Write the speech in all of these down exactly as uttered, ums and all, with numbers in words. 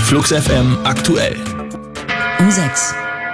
Flux F M aktuell. Um sechs.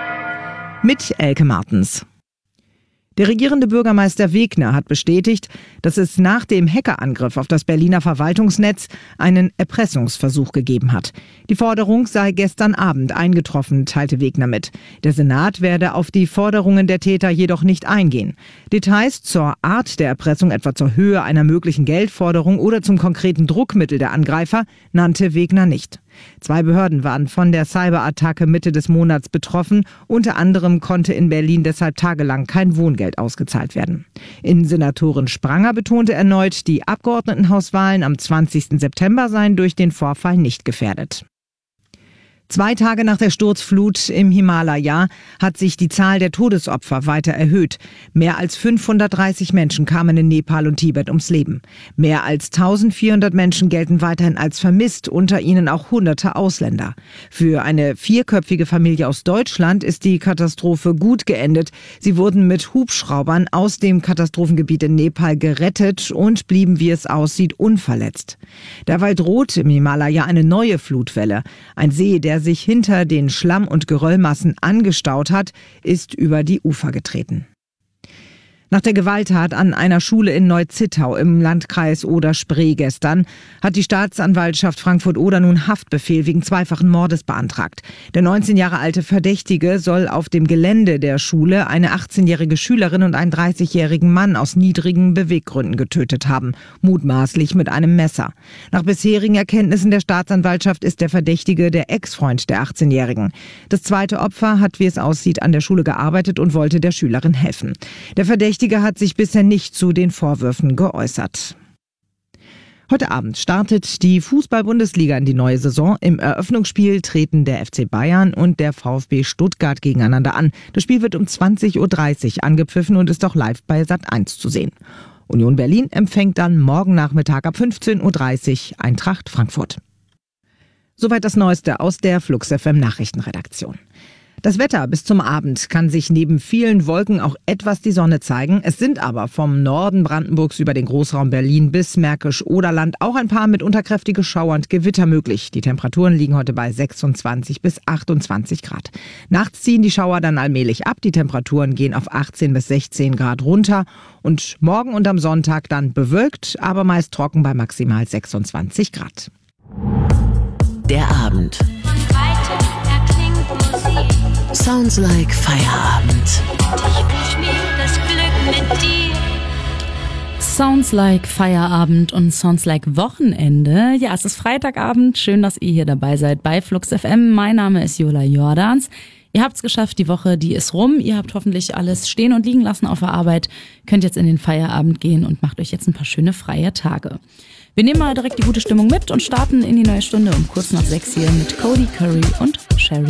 Mit Elke Martens. Der regierende Bürgermeister Wegner hat bestätigt, dass es nach dem Hackerangriff auf das Berliner Verwaltungsnetz einen Erpressungsversuch gegeben hat. Die Forderung sei gestern Abend eingetroffen, teilte Wegner mit. Der Senat werde auf die Forderungen der Täter jedoch nicht eingehen. Details zur Art der Erpressung, etwa zur Höhe einer möglichen Geldforderung oder zum konkreten Druckmittel der Angreifer, nannte Wegner nicht. Zwei Behörden waren von der Cyberattacke Mitte des Monats betroffen. Unter anderem konnte in Berlin deshalb tagelang kein Wohngeld ausgezahlt werden. Innensenatorin Spranger betonte erneut, die Abgeordnetenhauswahlen am zwanzigsten September seien durch den Vorfall nicht gefährdet. Zwei Tage nach der Sturzflut im Himalaya hat sich die Zahl der Todesopfer weiter erhöht. Mehr als fünfhundertdreißig Menschen kamen in Nepal und Tibet ums Leben. Mehr als eintausendvierhundert Menschen gelten weiterhin als vermisst, unter ihnen auch hunderte Ausländer. Für eine vierköpfige Familie aus Deutschland ist die Katastrophe gut geendet. Sie wurden mit Hubschraubern aus dem Katastrophengebiet in Nepal gerettet und blieben, wie es aussieht, unverletzt. Dabei droht im Himalaya eine neue Flutwelle. Ein See, der sich hinter den Schlamm- und Geröllmassen angestaut hat, ist über die Ufer getreten. Nach der Gewalttat an einer Schule in Neu-Zittau im Landkreis Oder-Spree gestern hat die Staatsanwaltschaft Frankfurt-Oder nun Haftbefehl wegen zweifachen Mordes beantragt. Der neunzehn Jahre alte Verdächtige soll auf dem Gelände der Schule eine achtzehnjährige Schülerin und einen dreißigjährigen Mann aus niedrigen Beweggründen getötet haben, mutmaßlich mit einem Messer. Nach bisherigen Erkenntnissen der Staatsanwaltschaft ist der Verdächtige der Ex-Freund der achtzehnjährigen. Das zweite Opfer hat, wie es aussieht, an der Schule gearbeitet und wollte der Schülerin helfen. Der Verdächtige hat sich bisher nicht zu den Vorwürfen geäußert. Heute Abend startet die Fußball-Bundesliga in die neue Saison. Im Eröffnungsspiel treten der F C Bayern und der VfB Stuttgart gegeneinander an. Das Spiel wird um zwanzig Uhr dreißig angepfiffen und ist auch live bei Sat eins zu sehen. Union Berlin empfängt dann morgen Nachmittag ab fünfzehn Uhr dreißig Eintracht Frankfurt. Soweit das Neueste aus der Flux F M Nachrichtenredaktion. Das Wetter bis zum Abend kann sich neben vielen Wolken auch etwas die Sonne zeigen. Es sind aber vom Norden Brandenburgs über den Großraum Berlin bis Märkisch-Oderland auch ein paar mitunter kräftige Schauer und Gewitter möglich. Die Temperaturen liegen heute bei sechsundzwanzig bis achtundzwanzig Grad. Nachts ziehen die Schauer dann allmählich ab. Die Temperaturen gehen auf achtzehn bis sechzehn Grad runter. Und morgen und am Sonntag dann bewölkt, aber meist trocken bei maximal sechsundzwanzig Grad. Der Abend. Sounds like Feierabend. Ich wünsch mir das Glück mit dir. Sounds like Feierabend und Sounds like Wochenende. Ja, es ist Freitagabend. Schön, dass ihr hier dabei seid bei Flux F M. Mein Name ist Jola Jordans. Ihr habt's geschafft, die Woche, die ist rum. Ihr habt hoffentlich alles stehen und liegen lassen auf der Arbeit. Könnt jetzt in den Feierabend gehen und macht euch jetzt ein paar schöne freie Tage. Wir nehmen mal direkt die gute Stimmung mit und starten in die neue Stunde um kurz nach sechs hier mit Cody Curry und Sherry.